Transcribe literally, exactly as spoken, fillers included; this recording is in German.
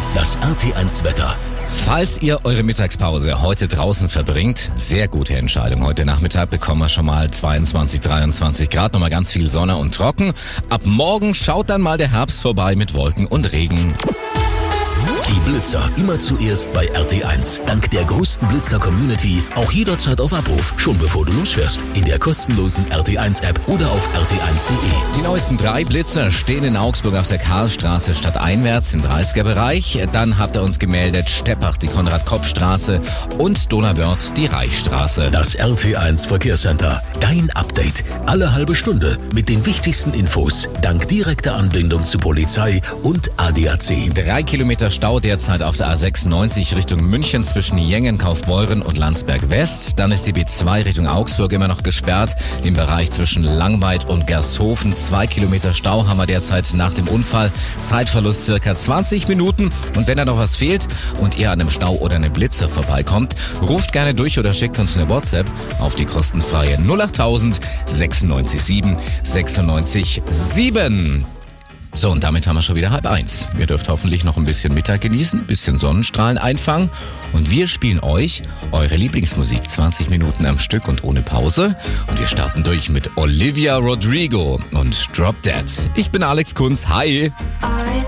Das R T eins Wetter. Falls ihr eure Mittagspause heute draußen verbringt, sehr gute Entscheidung. Heute Nachmittag bekommen wir schon mal zweiundzwanzig, dreiundzwanzig Grad, nochmal ganz viel Sonne und trocken. Ab morgen schaut dann mal der Herbst vorbei mit Wolken und Regen. Die Blitzer immer zuerst bei R T eins. Dank der größten Blitzer-Community auch jederzeit auf Abruf, schon bevor du losfährst. In der kostenlosen R T eins App oder auf r t eins punkt de. Die neuesten drei Blitzer stehen in Augsburg auf der Karlstraße stadteinwärts im dreißiger Bereich. Dann habt ihr uns gemeldet Steppach, die Konrad-Kopp-Straße und Donauwörth, die Reichsstraße. Das R T eins Verkehrscenter. Dein Update. Alle halbe Stunde mit den wichtigsten Infos. Dank direkter Anbindung zu Polizei und A D A C. Drei Kilometer Stau derzeit auf der A sechsundneunzig Richtung München zwischen Jengen, Kaufbeuren und Landsberg West. Dann ist die B zwei Richtung Augsburg immer noch gesperrt. Im Bereich zwischen Langweid und Gershofen. Zwei Kilometer Stau haben wir derzeit nach dem Unfall. Zeitverlust circa zwanzig Minuten. Und wenn da noch was fehlt und ihr an einem Stau oder einem Blitzer vorbeikommt, ruft gerne durch oder schickt uns eine WhatsApp auf die kostenfreie null achttausend sechsundneunzig sieben sechsundneunzig sieben. So, und damit haben wir schon wieder halb eins. Ihr dürft hoffentlich noch ein bisschen Mittag genießen, ein bisschen Sonnenstrahlen einfangen. Und wir spielen euch eure Lieblingsmusik zwanzig Minuten am Stück und ohne Pause. Und wir starten durch mit Olivia Rodrigo und Drop Dead. Ich bin Alex Kunz. Hi! I